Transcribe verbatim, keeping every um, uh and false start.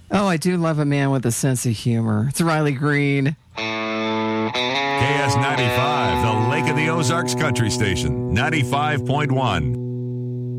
Oh, I do love a man with a sense of humor. It's Riley Green. K S ninety-five, the Lake of the Ozarks Country Station, ninety-five point one.